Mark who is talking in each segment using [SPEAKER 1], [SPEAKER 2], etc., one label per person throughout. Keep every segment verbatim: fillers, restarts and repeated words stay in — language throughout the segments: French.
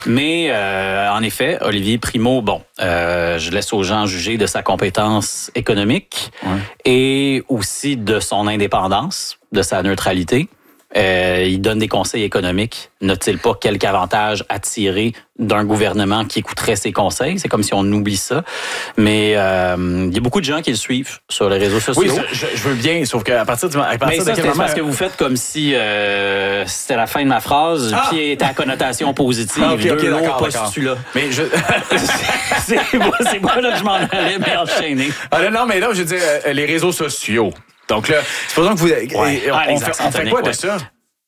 [SPEAKER 1] Mais euh, en effet, Olivier Primo, bon, euh, je laisse aux gens juger de sa compétence économique ouais. et aussi de son indépendance, de sa neutralité. Euh, il donne des conseils économiques. N'a-t-il pas quelque avantage à tirer d'un gouvernement qui écouterait ses conseils? C'est comme si on oublie ça. Mais euh, il y a beaucoup de gens qui le suivent sur les réseaux sociaux.
[SPEAKER 2] Oui, je, je veux bien, sauf qu'à partir du à partir
[SPEAKER 1] Mais ça,
[SPEAKER 2] de quel
[SPEAKER 1] c'est
[SPEAKER 2] moment...
[SPEAKER 1] parce que vous faites comme si euh, c'était la fin de ma phrase, ah! Puis était à connotation positive.
[SPEAKER 2] Ah, okay, okay,
[SPEAKER 1] Deux
[SPEAKER 2] d'accord,
[SPEAKER 1] pas
[SPEAKER 2] d'accord.
[SPEAKER 1] celui-là.
[SPEAKER 2] Mais je...
[SPEAKER 1] c'est moi, c'est moi là que je m'en allais, mais enchaîner.
[SPEAKER 2] Ah, non, mais là, je veux dire, euh, les réseaux sociaux. Donc là, supposons que vous...
[SPEAKER 1] Ouais.
[SPEAKER 2] On,
[SPEAKER 1] ah,
[SPEAKER 2] on, fait, on fait quoi ouais. de ça?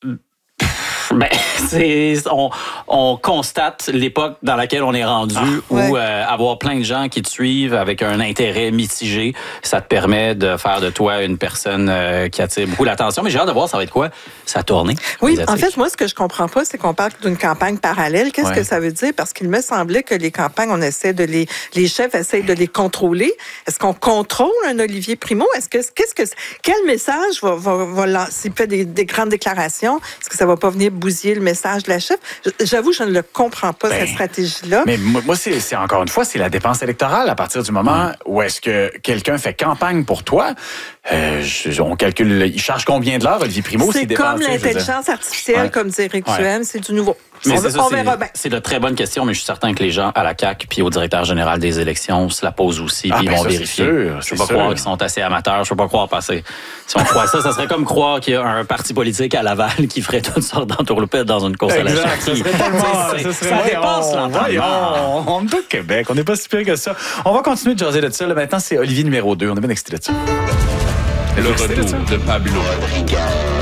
[SPEAKER 1] Ben, c'est, on, on constate l'époque dans laquelle on est rendu ah, ouais. où euh, avoir plein de gens qui te suivent avec un intérêt mitigé, ça te permet de faire de toi une personne euh, qui attire beaucoup l'attention. Mais j'ai hâte de voir ça va être quoi, sa tournée.
[SPEAKER 3] Oui, en fait, moi, ce que je comprends pas, c'est qu'on parle d'une campagne parallèle. Qu'est-ce ouais. que ça veut dire? Parce qu'il me semblait que les campagnes, on essaie de les... Les chefs essayent de les contrôler. Est-ce qu'on contrôle un Olivier Primo? Est-ce que... Qu'est-ce que... Quel message va... va, va lancer? S'il fait des, des grandes déclarations, est-ce que ça va pas venir bousiller le message de la chef? J'avoue, je ne le comprends pas, ben, cette stratégie-là.
[SPEAKER 2] Mais moi, c'est, c'est encore une fois, c'est la dépense électorale. À partir du moment mmh. où est-ce que quelqu'un fait campagne pour toi, euh, je, on calcule, il charge combien de l'heure, Olivier Primo?
[SPEAKER 3] C'est comme l'intelligence artificielle, ouais. comme dit Éric ouais. Duhaime, c'est du nouveau.
[SPEAKER 1] Mais
[SPEAKER 3] on,
[SPEAKER 1] c'est, ça,
[SPEAKER 3] on
[SPEAKER 1] c'est,
[SPEAKER 3] verra bien.
[SPEAKER 1] C'est de très bonnes questions, mais je suis certain que les gens à la C A Q puis au directeur général des élections se la posent aussi, puis ah, ils ben vont ça, vérifier. Sûr, je ne peux pas sûr. croire qu'ils sont assez amateurs, je ne peux pas croire passer. Si on croit ça, ça serait comme croire qu'il y a un parti politique à Laval qui ferait toutes sortes d'entourloupettes dans une course
[SPEAKER 2] exact,
[SPEAKER 1] à la chefferie.
[SPEAKER 2] Ça, ça, ça dépasse l'entendement. On est au Québec, on n'est pas si pire que ça. On va continuer de jaser de ça. Là, maintenant, c'est Olivier numéro deux. On est bien excité de ça.
[SPEAKER 4] Le retour de Pablo Rodriguez.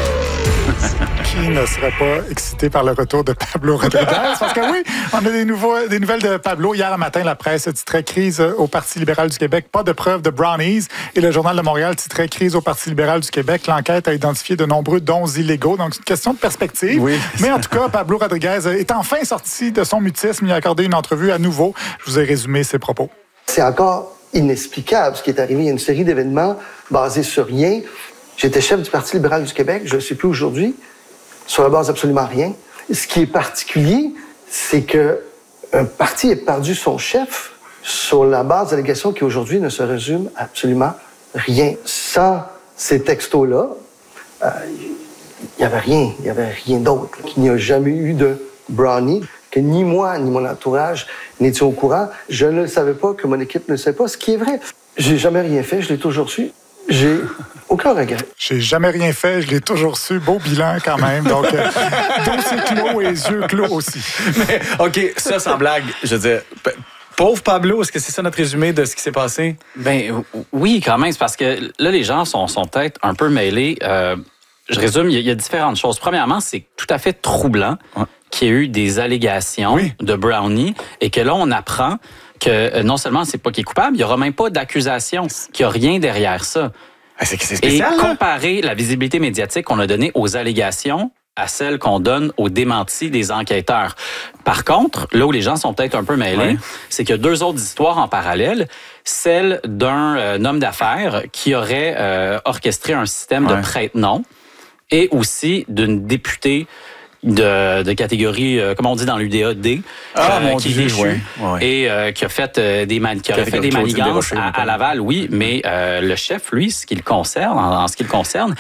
[SPEAKER 5] Qui ne serait pas excité par le retour de Pablo Rodriguez? Parce que oui, on a des, nouveaux, des nouvelles de Pablo. Hier matin, la presse titrait « Crise au Parti libéral du Québec, pas de preuves de brownies ». Et le Journal de Montréal titrait « Crise au Parti libéral du Québec, l'enquête a identifié de nombreux dons illégaux ». Donc, c'est une question de perspective. Oui. Mais en tout cas, Pablo Rodriguez est enfin sorti de son mutisme. Il a accordé une entrevue à nouveau. Je vous ai résumé ses propos.
[SPEAKER 6] C'est encore inexplicable ce qui est arrivé. Il y a une série d'événements basés sur rien. J'étais chef du Parti libéral du Québec, je ne le suis plus aujourd'hui, sur la base absolument rien. Ce qui est particulier, c'est qu'un parti ait perdu son chef sur la base d'allégations qui aujourd'hui ne se résument absolument rien. Sans ces textos-là, il euh, n'y avait rien, il n'y avait rien d'autre. Il n'y a jamais eu de brownie, que ni moi ni mon entourage n'étions au courant. Je ne le savais pas, que mon équipe ne le savait pas, ce qui est vrai. J'ai jamais rien fait, je l'ai toujours su. J'ai aucun regret.
[SPEAKER 5] J'ai jamais rien fait, je l'ai toujours su. Beau bilan quand même. Donc, euh, dossier clos et yeux clos aussi.
[SPEAKER 2] Mais, OK, ça, sans blague, je veux dire, p- pauvre Pablo, est-ce que c'est ça notre résumé de ce qui s'est passé?
[SPEAKER 1] Ben oui, quand même, c'est parce que là, les gens sont, sont peut-être un peu mêlés. Euh, je résume, il y, y a différentes choses. Premièrement, c'est tout à fait troublant ouais. qu'il y ait eu des allégations oui. de brownie et que là, on apprend que non seulement c'est pas qu'il est coupable, il n'y aura même pas d'accusation, qu'il n'y a rien derrière ça.
[SPEAKER 2] Ah, c'est, c'est spécial,
[SPEAKER 1] et
[SPEAKER 2] là?
[SPEAKER 1] Comparer la visibilité médiatique qu'on a donnée aux allégations à celle qu'on donne aux démentis des enquêteurs. Par contre, là où les gens sont peut-être un peu mêlés, ouais. c'est qu'il y a deux autres histoires en parallèle. Celle d'un euh, homme d'affaires qui aurait euh, orchestré un système ouais. de prête-nom et aussi d'une députée de, de catégorie, euh, comme on dit dans l'U D A, D,
[SPEAKER 2] ah,
[SPEAKER 1] euh,
[SPEAKER 2] mon
[SPEAKER 1] qui
[SPEAKER 2] Dieu,
[SPEAKER 1] est déchu
[SPEAKER 2] ouais, ouais.
[SPEAKER 1] et euh, qui a fait euh, des, man- qui a fait des manigances à, à Laval, oui, mais euh, le chef, lui, ce qui le concerne, en, en ce qui le concerne,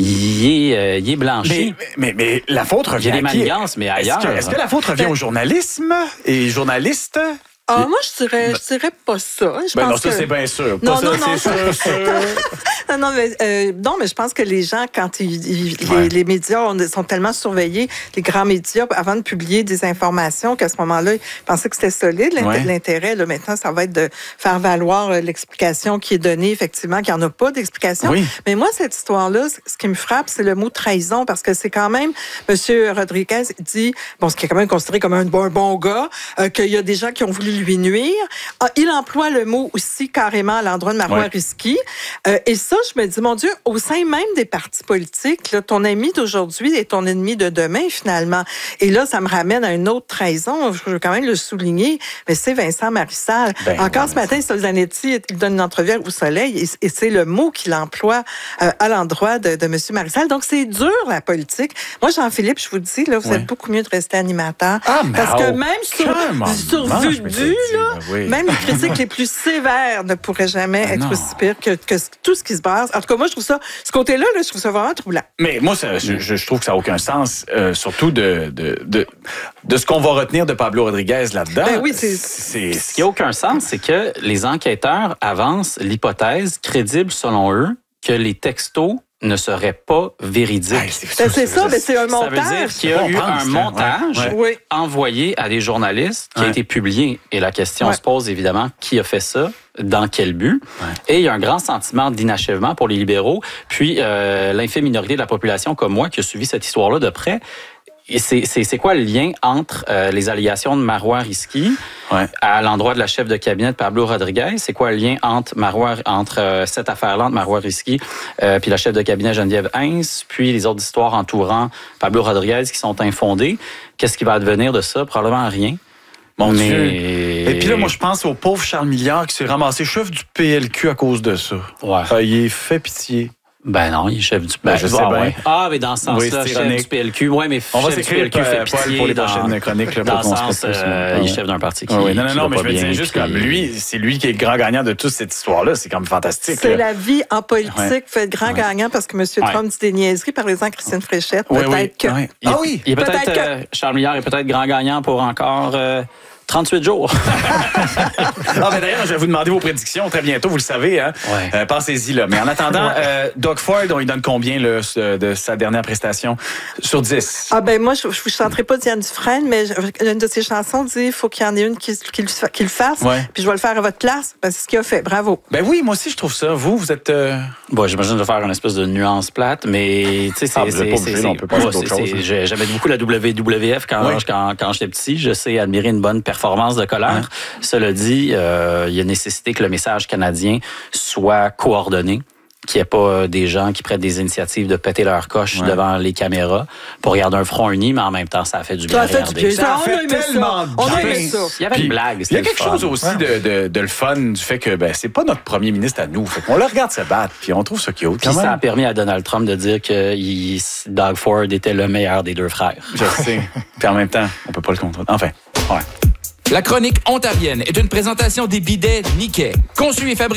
[SPEAKER 1] il est, euh, il est blanchi.
[SPEAKER 2] Mais, mais, mais la faute revient
[SPEAKER 1] à qui? Il y a des manigances, mais ailleurs.
[SPEAKER 2] Est-ce que, est-ce que la faute revient au journalisme et journalistes?
[SPEAKER 3] Ah, moi, je dirais, je dirais pas ça. Je
[SPEAKER 2] ben
[SPEAKER 3] pense
[SPEAKER 2] non, ça,
[SPEAKER 3] que...
[SPEAKER 2] c'est bien sûr.
[SPEAKER 3] Non,
[SPEAKER 2] pas
[SPEAKER 3] non,
[SPEAKER 2] ça,
[SPEAKER 3] non.
[SPEAKER 2] c'est sûr, sûr.
[SPEAKER 3] non, non, mais, euh, non, mais je pense que les gens, quand ils, ils,
[SPEAKER 2] ouais.
[SPEAKER 3] les, les médias on, sont tellement surveillés, les grands médias, avant de publier des informations, qu'à ce moment-là, ils pensaient que c'était solide, ouais. l'intérêt. Là, maintenant, ça va être de faire valoir l'explication qui est donnée, effectivement, qu'il n'y en a pas d'explication. Oui. Mais moi, cette histoire-là, ce qui me frappe, c'est le mot trahison, parce que c'est quand même, M. Rodriguez dit, bon, ce qui est quand même considéré comme un bon, un bon gars, euh, qu'il y a des gens qui ont voulu lui nuire. Ah, il emploie le mot aussi carrément à l'endroit de Marois
[SPEAKER 2] Ouais.
[SPEAKER 3] Risky. Euh, et ça, je me dis, mon Dieu, au sein même des partis politiques, là, ton ami d'aujourd'hui est ton ennemi de demain, finalement. Et là, ça me ramène à une autre trahison, je veux quand même le souligner, mais c'est Vincent Marissal.
[SPEAKER 2] Ben,
[SPEAKER 3] Encore
[SPEAKER 2] ouais,
[SPEAKER 3] ce matin, Zanetti, il donne une entrevue au Soleil et, et c'est le mot qu'il emploie euh, à l'endroit de, de M. Marissal. Donc, c'est dur, la politique. Moi, Jean-Philippe, je vous le dis, là, vous
[SPEAKER 2] Ouais.
[SPEAKER 3] êtes beaucoup mieux de rester animateur.
[SPEAKER 2] Ah, mais
[SPEAKER 3] parce que
[SPEAKER 2] oh,
[SPEAKER 3] même sur,
[SPEAKER 2] comment?
[SPEAKER 3] sur
[SPEAKER 2] Mange,
[SPEAKER 3] vue
[SPEAKER 2] je m'étais
[SPEAKER 3] due,
[SPEAKER 2] dit,
[SPEAKER 3] là,
[SPEAKER 2] ben oui.
[SPEAKER 3] même les critiques les plus sévères ne pourraient jamais
[SPEAKER 2] Ah,
[SPEAKER 3] être
[SPEAKER 2] non.
[SPEAKER 3] aussi pires que, que tout ce qui se passe. En tout cas, moi, je trouve ça, ce côté-là, là, je trouve ça vraiment troublant.
[SPEAKER 2] Mais moi, ça, je, je- je trouve que ça n'a aucun sens, euh, surtout de, de, de, de ce qu'on va retenir de Pablo Rodriguez là-dedans.
[SPEAKER 3] Ben oui, c'est-
[SPEAKER 2] c'est
[SPEAKER 1] Ce qui n'a aucun sens, c'est que les enquêteurs avancent l'hypothèse crédible selon eux que les textos ne seraient pas véridiques.
[SPEAKER 2] Hey, c'est-
[SPEAKER 3] Ben, c'est ça, ben, c'est un
[SPEAKER 1] Ça veut
[SPEAKER 3] montage.
[SPEAKER 1] dire qu'il y a
[SPEAKER 2] On
[SPEAKER 1] eu
[SPEAKER 2] pense,
[SPEAKER 1] un
[SPEAKER 2] hein,
[SPEAKER 1] montage
[SPEAKER 2] ouais,
[SPEAKER 3] ouais.
[SPEAKER 1] envoyé à des journalistes qui a
[SPEAKER 2] Ouais.
[SPEAKER 1] été publié. Et la question
[SPEAKER 3] Ouais.
[SPEAKER 1] se pose évidemment, qui a fait ça? Dans quel but?
[SPEAKER 2] Ouais.
[SPEAKER 1] Et il y a un grand sentiment d'inachèvement pour les libéraux. Puis euh, l'infime minorité de la population comme moi qui a suivi cette histoire-là de près. Et c'est, c'est, c'est quoi le lien entre euh, les allégations de Marois Risky
[SPEAKER 2] Ouais.
[SPEAKER 1] à l'endroit de la chef de cabinet de Pablo Rodriguez? C'est quoi le lien entre Marois, entre euh, cette affaire-là, entre Marois Risky euh, puis la chef de cabinet Geneviève Heinz, puis les autres histoires entourant Pablo Rodriguez qui sont infondées? Qu'est-ce qui va advenir de ça? Probablement rien.
[SPEAKER 2] Mon
[SPEAKER 1] Mais-
[SPEAKER 2] Dieu. Et puis là, moi, je pense au pauvre Charles Milliard qui s'est ramassé chef du P L Q à cause de ça.
[SPEAKER 1] Ouais.
[SPEAKER 2] Ah, il est fait pitié.
[SPEAKER 1] Ben non, il est chef du
[SPEAKER 2] Ben, je sais
[SPEAKER 1] ah,
[SPEAKER 2] bien.
[SPEAKER 1] ouais. Ah, mais dans ce
[SPEAKER 2] Oui,
[SPEAKER 1] sens-là,
[SPEAKER 2] c'est
[SPEAKER 1] chef
[SPEAKER 2] ironique.
[SPEAKER 1] du P L Q. Oui, mais
[SPEAKER 2] On va
[SPEAKER 1] chef du
[SPEAKER 2] s'écrire
[SPEAKER 1] P L Q fait
[SPEAKER 2] Paul
[SPEAKER 1] pitié
[SPEAKER 2] pour les
[SPEAKER 1] dans,
[SPEAKER 2] prochaines chroniques. Là,
[SPEAKER 1] dans
[SPEAKER 2] pour
[SPEAKER 1] le
[SPEAKER 2] qu'on se
[SPEAKER 1] sens,
[SPEAKER 2] fasse plus,
[SPEAKER 1] euh,
[SPEAKER 2] ouais.
[SPEAKER 1] il est chef d'un parti qui
[SPEAKER 2] Oui, non, non,
[SPEAKER 1] qui
[SPEAKER 2] non,
[SPEAKER 1] va
[SPEAKER 2] mais
[SPEAKER 1] pas
[SPEAKER 2] je me
[SPEAKER 1] bien,
[SPEAKER 2] disais juste
[SPEAKER 1] puis-
[SPEAKER 2] comme lui, c'est lui qui est le grand gagnant de toute cette histoire-là. C'est comme fantastique.
[SPEAKER 3] C'est
[SPEAKER 2] là.
[SPEAKER 3] la vie en politique,
[SPEAKER 2] Ouais.
[SPEAKER 3] fait grand
[SPEAKER 2] Ouais.
[SPEAKER 3] gagnant parce que M. Trump dit des niaiseries. Parlez-en à Christine Fréchette.
[SPEAKER 2] Oui,
[SPEAKER 3] Peut-être
[SPEAKER 2] oui.
[SPEAKER 3] que.
[SPEAKER 2] Ouais.
[SPEAKER 1] Il est-
[SPEAKER 2] Ah oui!
[SPEAKER 1] Il est peut-être,
[SPEAKER 3] Peut-être que-
[SPEAKER 1] euh, Charles Milliard est peut-être grand gagnant pour encore euh, trente-huit jours.
[SPEAKER 2] Ah, ben d'ailleurs, je vais vous demander vos prédictions très bientôt, vous le savez. Hein?
[SPEAKER 1] Ouais.
[SPEAKER 2] Euh, pensez-y, là. Mais en attendant, euh, Doug Ford, on lui donne combien là, ce- de sa dernière prestation? Sur dix.
[SPEAKER 3] Ah ben moi, je ne vous chanterai pas Diane Dufresne, mais je- une de ses chansons dit il faut qu'il y en ait une qui, qui, le fa- qui le fasse,
[SPEAKER 2] Ouais.
[SPEAKER 3] puis je vais le faire à votre place. Ben, c'est ce qu'il a fait. Bravo.
[SPEAKER 2] Ben oui, moi aussi, je trouve ça. Vous, vous êtes... euh,
[SPEAKER 1] Bon, j'imagine que je vais faire une espèce de nuance plate, mais tu sais, c'est.
[SPEAKER 2] Ah, vous êtes pas
[SPEAKER 1] c'est-
[SPEAKER 2] obligé,
[SPEAKER 1] c'est-
[SPEAKER 2] là, on peut passer à
[SPEAKER 1] moi,
[SPEAKER 2] d'autres
[SPEAKER 1] c'est-
[SPEAKER 2] choses,
[SPEAKER 1] c'est-
[SPEAKER 2] hein.
[SPEAKER 1] j'ai- J'aimais beaucoup la W W F quand,
[SPEAKER 2] Oui.
[SPEAKER 1] quand, quand j'étais petit. Je sais admirer une bonne performance de colère. Cela dit, euh, il y a nécessité que le message canadien soit coordonné, qu'il n'y ait pas euh, des gens qui prennent des initiatives de péter leur coche
[SPEAKER 2] Ouais.
[SPEAKER 1] devant les caméras pour garder un front uni, mais en même temps, ça a fait du bien
[SPEAKER 3] Ça
[SPEAKER 1] à
[SPEAKER 3] a fait du
[SPEAKER 1] regarder.
[SPEAKER 3] bien.
[SPEAKER 2] Ça a
[SPEAKER 3] on
[SPEAKER 2] fait
[SPEAKER 3] a aimé
[SPEAKER 2] tellement
[SPEAKER 3] ça. On a
[SPEAKER 2] bien.
[SPEAKER 3] aimé ça.
[SPEAKER 1] Il y avait
[SPEAKER 2] Puis,
[SPEAKER 1] une blague.
[SPEAKER 2] Il y a
[SPEAKER 1] c'était
[SPEAKER 2] quelque
[SPEAKER 1] le fun.
[SPEAKER 2] chose aussi de, de, de le fun du fait que ben, c'est pas notre premier ministre à nous. Fait qu'on le regarde se battre, puis on trouve ça cute.
[SPEAKER 1] Puis
[SPEAKER 2] quand
[SPEAKER 1] ça a
[SPEAKER 2] même.
[SPEAKER 1] permis à Donald Trump de dire que il, Doug Ford était le meilleur des deux frères.
[SPEAKER 2] Je sais. Puis en même temps, on peut pas le contrôler. Enfin, ouais.
[SPEAKER 7] La chronique ontarienne est une présentation des bidets Nikkei. Conçu et fabriqué